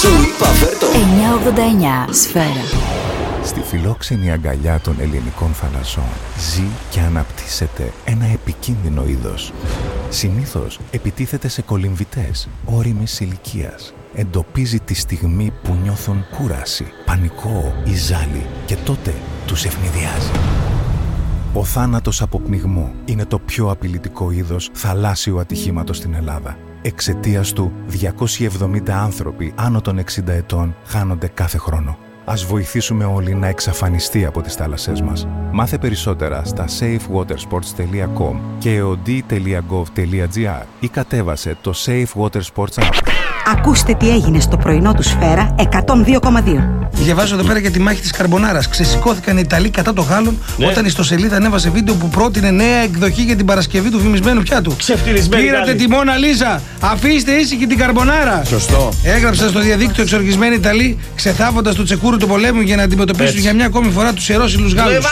Σου είπα φέρτο. 989 Σφαίρα. Στη φιλόξενη αγκαλιά των ελληνικών θαλασσών ζει και αναπτύσσεται ένα επικίνδυνο είδος. Συνήθως επιτίθεται σε κολυμβητές ώριμης ηλικίας. Εντοπίζει τη στιγμή που νιώθουν κούραση, πανικό ή ζάλι και τότε τους ευνηδιάζει. Ο θάνατος από πνιγμό είναι το πιο απειλητικό είδος θαλάσσιου ατυχήματος στην Ελλάδα. Εξαιτίας του, 270 άνθρωποι άνω των 60 ετών χάνονται κάθε χρόνο. Ας βοηθήσουμε όλοι να εξαφανιστεί από τις θάλασσές μας. Μάθε περισσότερα στα safewatersports.com και eod.gov.gr ή κατέβασε το Safe Water Sports App. Ακούστε τι έγινε στο πρωινό του Σφαίρα 102,2. Διαβάζω εδώ πέρα για τη μάχη της καρμπονάρας. Ξεσηκώθηκαν οι Ιταλοί κατά των Γάλλων όταν η ιστοσελίδα ανέβασε βίντεο που πρότεινε νέα εκδοχή για την Παρασκευή του φημισμένου πιάτου. Πήρατε τη Μόνα Λίζα! Αφήστε ήσυχη την καρμπονάρα! Σωστό. Έγραψαν στο διαδίκτυο εξοργισμένοι Ιταλοί, ξεθάβοντας του τσεκούρου του πολέμου για να αντιμετωπίσουν για μια ακόμη φορά τους ιερόσιλους Γάλλους.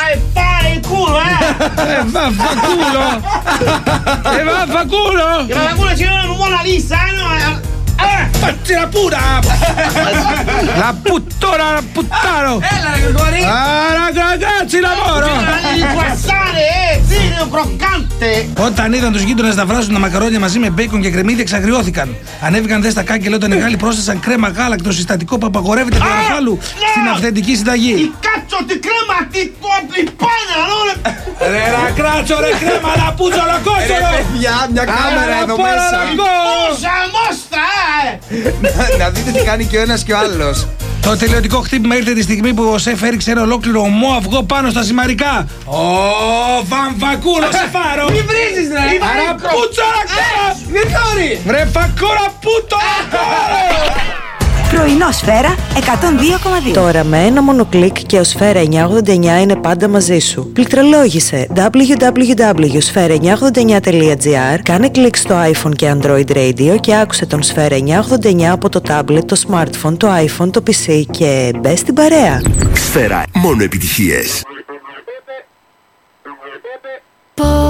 Facci la pura! La puttana, la puttano! Έλα, Γρηγόρη! Ragazzi, lavoro! Όταν είδαν τους γείτονες να βράζουν τα μακαρόνια μαζί με μπέικον και κρεμμύδι, εξαγριώθηκαν. Ανέβηκαν δε στα κάγκελα όταν οι Γάλλοι πρόσθεσαν κρέμα γάλακτο συστατικό που απαγορεύεται του Αραφάλου στην αυθεντική συνταγή. Ρε ραγκράτσο, ρε κρέμα, να πούτσο, να κότσο! Ρε παιδιά, μια κάμερα εδώ μέσα! Να δείτε τι κάνει και ο ένας και ο άλλος. Το τελειωτικό χτύπημα ήρθε τη στιγμή που ο Σεφ έριξε ένα ολόκληρο ομό αυγό πάνω στα ζυμαρικά. Ω, βαμβακούλο σε φάρο! Μη βρίζεις ρε! Αραπούτσο Γρηγόρη! Βρε φακούρα πούτο! Πρωινό Σφαίρα 102,2. Τώρα με ένα μόνο κλικ και ο Σφαίρα 989 είναι πάντα μαζί σου. Πληκτρολόγησε www.sfera989.gr, κάνε κλικ στο iPhone και Android Radio και άκουσε τον Σφαίρα 989 από το tablet, το smartphone, το iPhone, το PC και μπες στην παρέα. Σφαίρα, μόνο επιτυχίες.